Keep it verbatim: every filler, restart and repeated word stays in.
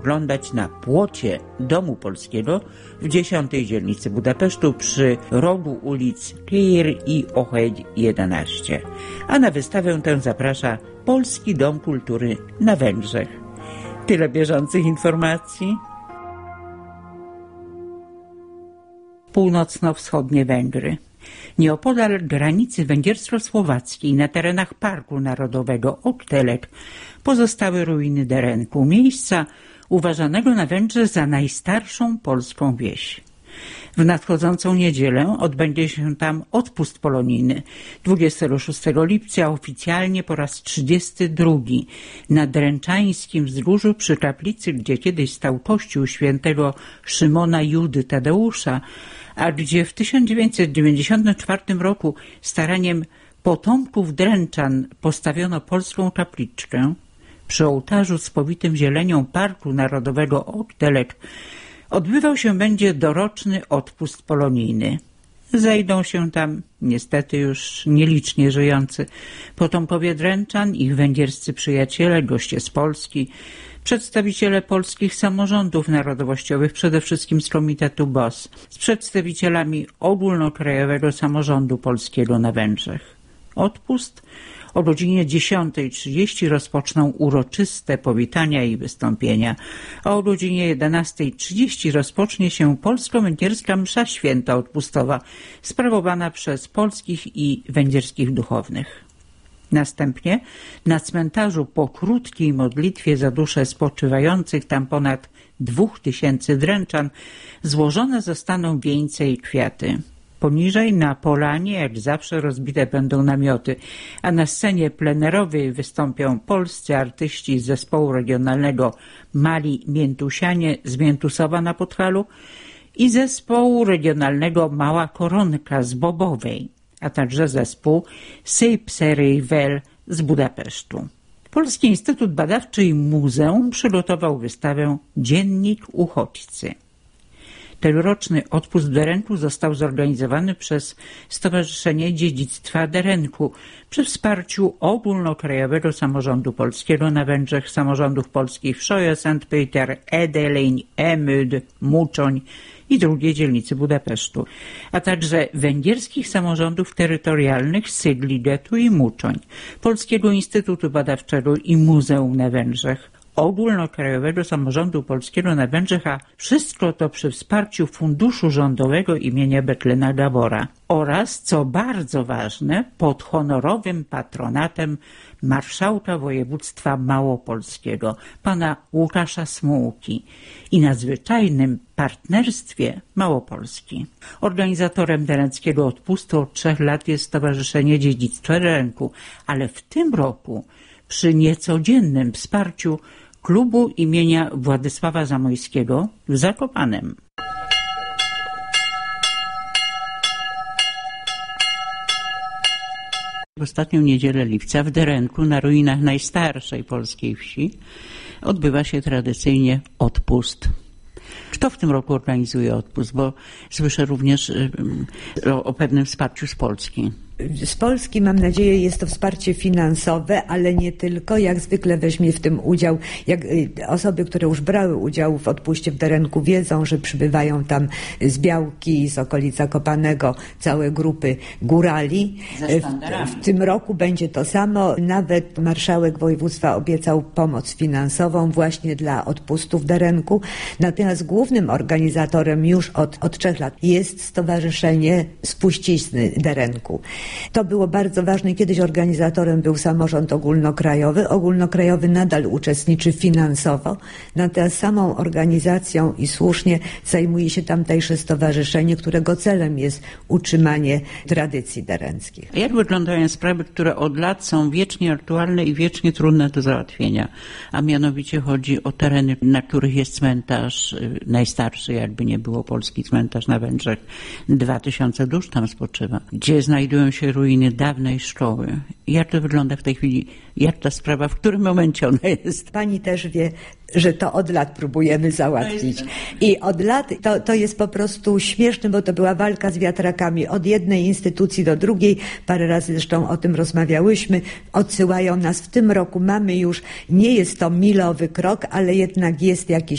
oglądać na płocie Domu Polskiego w dziesiątej dzielnicy Budapesztu przy rogu ulic Kér i Ohegy jedenaście. A na wystawę tę zaprasza Polski Dom Kultury na Węgrzech. Tyle bieżących informacji. Północno-wschodnie Węgry. Nieopodal granicy węgiersko-słowackiej na terenach Parku Narodowego Ottelek pozostały ruiny Derenku, miejsca uważanego na Węgrzech za najstarszą polską wieś. W nadchodzącą niedzielę odbędzie się tam odpust polonijny. dwudziestego szóstego lipca oficjalnie po raz trzydziesty drugi na Dręczańskim Wzgórzu przy kaplicy, gdzie kiedyś stał kościół świętego Szymona Judy Tadeusza, a gdzie w tysiąc dziewięćset dziewięćdziesiątym czwartym roku staraniem potomków Dręczan postawiono polską kapliczkę. Przy ołtarzu spowitym zielenią Parku Narodowego Ottelek odbywał się będzie doroczny odpust polonijny. Zejdą się tam, niestety już nielicznie żyjący, potomkowie Dręczan, ich węgierscy przyjaciele, goście z Polski, przedstawiciele polskich samorządów narodowościowych, przede wszystkim z Komitetu B O S, z przedstawicielami ogólnokrajowego samorządu polskiego na Węgrzech. Odpust o godzinie dziesiątej trzydzieści rozpoczną uroczyste powitania i wystąpienia, a o godzinie jedenastej trzydzieści rozpocznie się polsko-węgierska msza święta odpustowa, sprawowana przez polskich i węgierskich duchownych. Następnie na cmentarzu po krótkiej modlitwie za dusze spoczywających tam ponad dwóch tysięcy Dręczan złożone zostaną wieńce i kwiaty. Poniżej na polanie, jak zawsze, rozbite będą namioty, a na scenie plenerowej wystąpią polscy artyści z zespołu regionalnego Mali Miętusianie z Miętusowa na Podhalu i zespołu regionalnego Mała Koronka z Bobowej, a także zespół Szépszerével z Budapesztu. Polski Instytut Badawczy i Muzeum przygotował wystawę Dziennik Uchodźcy. Tegoroczny odpust w Derenku został zorganizowany przez Stowarzyszenie Dziedzictwa Derenku przy wsparciu ogólnokrajowego samorządu polskiego na Węgrzech, samorządów polskich w Szoje, Sankt Peter, Edeleń, Emőd, Muczoń i drugiej dzielnicy Budapesztu, a także węgierskich samorządów terytorialnych Szigligetu i Muczoń, Polskiego Instytutu Badawczego i Muzeum na Węgrzech, ogólnokrajowego samorządu polskiego na Węgrzech, a wszystko to przy wsparciu Funduszu Rządowego imienia Bethlena Gabora oraz, co bardzo ważne, pod honorowym patronatem marszałka województwa małopolskiego, pana Łukasza Smułki i nadzwyczajnym partnerstwie Małopolski. Organizatorem derenckiego odpustu od trzech lat jest Stowarzyszenie Dziedzictwa Derenku, ale w tym roku przy niecodziennym wsparciu klubu imienia Władysława Zamojskiego w Zakopanem. W ostatnią niedzielę lipca w Derenku, na ruinach najstarszej polskiej wsi, odbywa się tradycyjnie odpust. Kto w tym roku organizuje odpust? Bo słyszę również o, o pewnym wsparciu z Polski. Z Polski, mam nadzieję, jest to wsparcie finansowe, ale nie tylko. Jak zwykle weźmie w tym udział, jak osoby, które już brały udział w odpuście w Derenku, wiedzą, że przybywają tam z Białki, z okolic Zakopanego, całe grupy górali. W, w tym roku będzie to samo. Nawet marszałek województwa obiecał pomoc finansową właśnie dla odpustu w Derenku. Natomiast głównym organizatorem już od, od trzech lat jest Stowarzyszenie Spuścizny Derenku. To było bardzo ważne. Kiedyś organizatorem był samorząd ogólnokrajowy. Ogólnokrajowy nadal uczestniczy finansowo, natomiast samą organizacją i słusznie zajmuje się tamtejsze stowarzyszenie, którego celem jest utrzymanie tradycji derenckich. Jak wyglądają sprawy, które od lat są wiecznie aktualne i wiecznie trudne do załatwienia? A mianowicie chodzi o tereny, na których jest cmentarz najstarszy, jakby nie było polski cmentarz na Węgrzech. Dwa tysiące dusz tam spoczywa. Gdzie znajdują się się ruiny dawnej szkoły. Jak to wygląda w tej chwili? Jak ta sprawa, w którym momencie ona jest? Pani też wie, że to od lat próbujemy załatwić. I od lat to, to jest po prostu śmieszne, bo to była walka z wiatrakami od jednej instytucji do drugiej. Parę razy zresztą o tym rozmawiałyśmy. Odsyłają nas w tym roku. Mamy już, nie jest to milowy krok, ale jednak jest jakiś